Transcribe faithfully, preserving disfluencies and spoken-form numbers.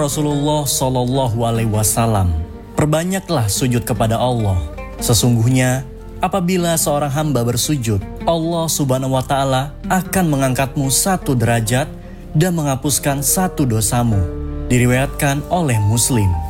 Rasulullah Shallallahu Alaihi Wasallam, perbanyaklah sujud kepada Allah. Sesungguhnya apabila seorang hamba bersujud, Allah Subhanahu Wa Taala akan mengangkatmu satu derajat dan menghapuskan satu dosamu. Diriwayatkan oleh Muslim.